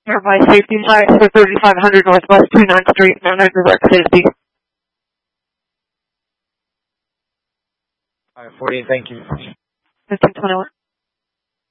Nearby safety flight for 3500 Northwest 29th Street, now direct safety. 540, thank you. 1521.